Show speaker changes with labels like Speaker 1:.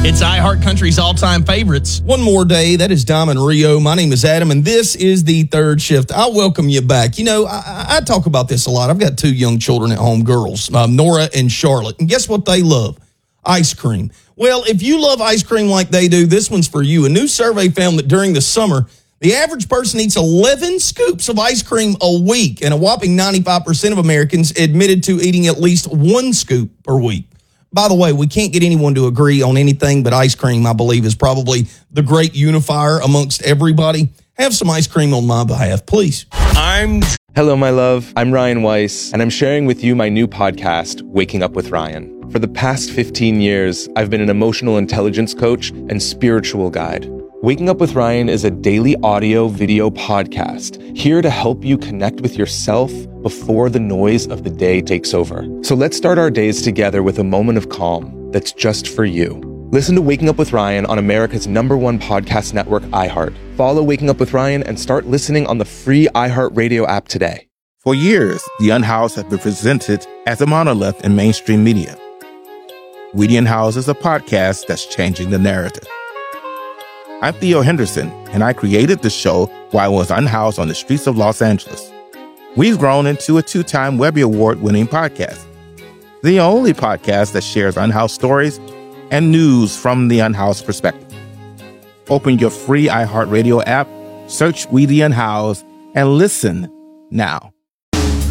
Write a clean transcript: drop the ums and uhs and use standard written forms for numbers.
Speaker 1: It's iHeartCountry's all-time favorites.
Speaker 2: One more day. That is Dom and Rio. My name is Adam, and this is the Third Shift. I welcome you back. You know, I talk about this a lot. I've got two young children at home, girls, Nora and Charlotte. And guess what they love? Ice cream. Well, if you love ice cream like they do, this one's for you. A new survey found that during the summer, the average person eats 11 scoops of ice cream a week, and a whopping 95% of Americans admitted to eating at least one scoop per week. By the way, we can't get anyone to agree on anything, but ice cream, I believe, is probably the great unifier amongst everybody. Have some ice cream on my behalf, please.
Speaker 3: Hello, my love. I'm Ryan Weiss, and I'm sharing with you my new podcast, Waking Up with Ryan. For the past 15 years, I've been an emotional intelligence coach and spiritual guide. Waking Up with Ryan is a daily audio video podcast here to help you connect with yourself before the noise of the day takes over. So let's start our days together with a moment of calm that's just for you. Listen to Waking Up with Ryan on America's #1 podcast network, iHeart. Follow Waking Up with Ryan and start listening on the free iHeartRadio app today.
Speaker 4: For years, the Unhoused have been presented as a monolith in mainstream media. We the Unhoused is a podcast that's changing the narrative. I'm Theo Henderson, and I created the show while I was unhoused on the streets of Los Angeles. We've grown into a 2-time Webby Award-winning podcast, the only podcast that shares unhoused stories and news from the unhoused perspective. Open your free iHeartRadio app, search We the Unhoused, and listen now.